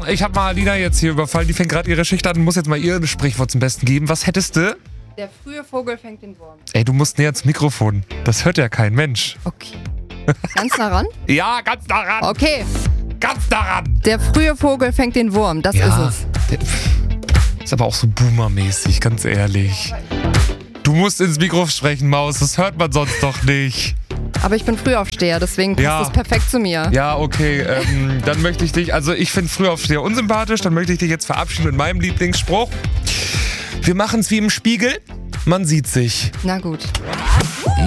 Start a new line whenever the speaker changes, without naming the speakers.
ich habe mal Alina jetzt hier überfallen. Die fängt gerade ihre Schicht an und muss jetzt mal ihr Sprichwort zum Besten geben. Was hättest du?
Der frühe Vogel fängt den Wurm.
Ey, du musst näher ans Mikrofon. Das hört ja kein Mensch.
Okay. Ganz nah ran?
Ja, ganz daran.
Okay.
Ganz daran.
Der frühe Vogel fängt den Wurm. Das ist es.
Ist aber auch so boomermäßig, ganz ehrlich. Du musst ins Mikro sprechen, Maus. Das hört man sonst doch nicht.
Aber ich bin Frühaufsteher, deswegen passt es perfekt zu mir.
Ja, okay. Dann möchte ich dich, also ich finde Frühaufsteher unsympathisch, dann möchte ich dich jetzt verabschieden mit meinem Lieblingsspruch. Wir machen es wie im Spiegel, man sieht sich.
Na gut.